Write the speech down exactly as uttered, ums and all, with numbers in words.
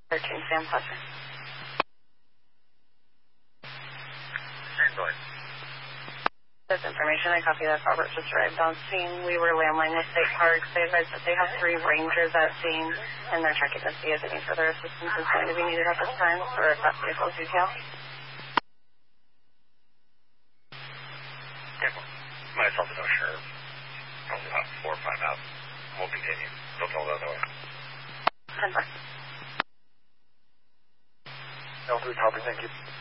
thirteen Sam Fletcher. Same going. This information, I copy that Robert just arrived on scene. We were landline with State Parks. They advised that they have three rangers at scene, and they're checking to see if any further assistance is going to be needed at this time for a fast vehicle detail. Yeah, myself is not sure. Probably about four or five out. We'll continue. Don't tell the other way. ten five. L three copy, thank you.